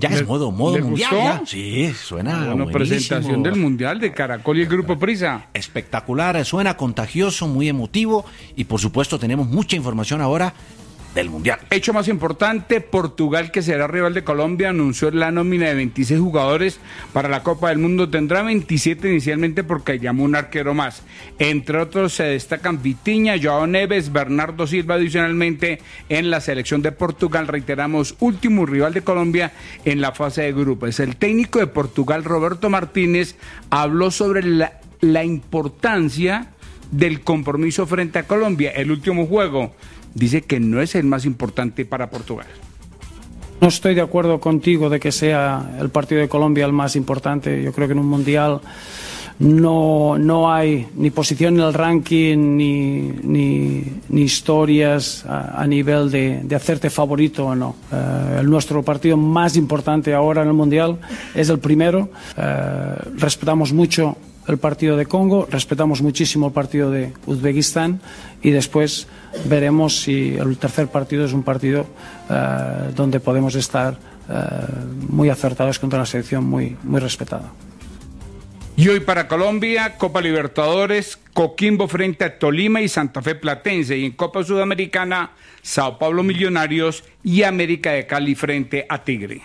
Ya es modo mundial. Ya. Sí, suena Una buenísimo. presentación del Mundial de Caracol y el Grupo Prisa. Espectacular, suena contagioso, muy emotivo y por supuesto tenemos mucha información ahora del Mundial. Hecho más importante, Portugal, que será rival de Colombia, anunció la nómina de 26 jugadores para la Copa del Mundo. Tendrá 27 inicialmente porque llamó un arquero más. Entre otros se destacan Vitinha, Joao Neves, Bernardo Silva adicionalmente en la selección de Portugal. Reiteramos, último rival de Colombia en la fase de grupos. El técnico de Portugal, Roberto Martínez, habló sobre la importancia del compromiso frente a Colombia, el último juego. Dice que no es el más importante para Portugal. No estoy de acuerdo contigo de que sea el partido de Colombia el más importante. Yo creo que en un mundial no hay ni posición en el ranking ni historias a nivel de hacerte favorito o no. Nuestro partido más importante ahora en el mundial es el primero. Respetamos mucho el partido de Congo, respetamos muchísimo el partido de Uzbekistán y después veremos si el tercer partido es un partido donde podemos estar muy acertados contra una selección muy respetada. Y hoy para Colombia, Copa Libertadores, Coquimbo frente a Tolima y Santa Fe Platense. Y en Copa Sudamericana, Sao Paulo Millonarios y América de Cali frente a Tigre.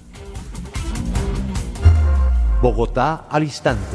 Bogotá al instante.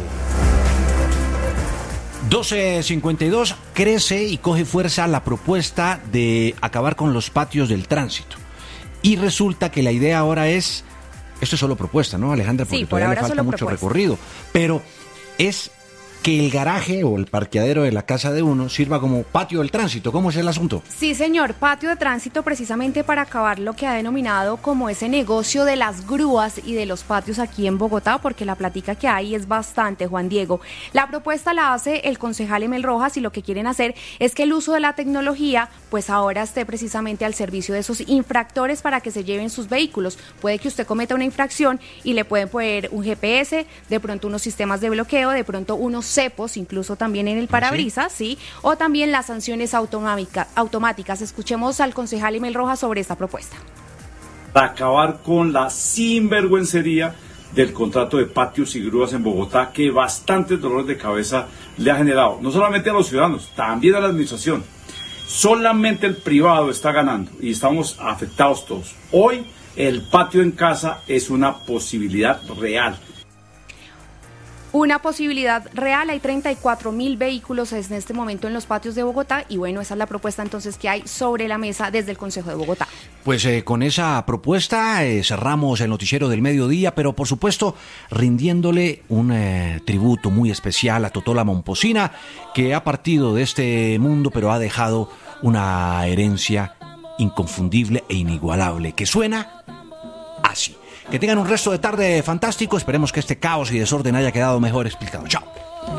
12:52, crece y coge fuerza la propuesta de acabar con los patios del tránsito. Y resulta que la idea ahora es, esto es solo propuesta, ¿no, Alejandra? Porque Sí, por todavía le ahora falta solo mucho propuesta. recorrido. Pero es que el garaje o el parqueadero de la casa de uno sirva como patio del tránsito. ¿Cómo es el asunto? Sí, señor, patio de tránsito precisamente para acabar lo que ha denominado como ese negocio de las grúas y de los patios aquí en Bogotá, porque la plática que hay es bastante, Juan Diego. La propuesta la hace el concejal Emel Rojas y lo que quieren hacer es que el uso de la tecnología pues ahora esté precisamente al servicio de esos infractores para que se lleven sus vehículos. Puede que usted cometa una infracción y le pueden poner un GPS, de pronto unos sistemas de bloqueo, de pronto unos cepos, incluso también en el parabrisas, ¿sí? O también las sanciones automáticas. Escuchemos al concejal Emel Rojas sobre esta propuesta. Para acabar con la sinvergüencería del contrato de patios y grúas en Bogotá, que bastantes dolores de cabeza le ha generado, no solamente a los ciudadanos, también a la administración. Solamente el privado está ganando y estamos afectados todos. Hoy el patio en casa es una posibilidad real. Una posibilidad real, hay 34.000 vehículos en este momento en los patios de Bogotá y bueno, esa es la propuesta entonces que hay sobre la mesa desde el Consejo de Bogotá. Pues con esa propuesta cerramos el noticiero del mediodía, pero por supuesto rindiéndole un tributo muy especial a Totola Momposina, que ha partido de este mundo pero ha dejado una herencia inconfundible e inigualable, que suena así. Que tengan un resto de tarde fantástico. Esperemos que este caos y desorden haya quedado mejor explicado. Chao.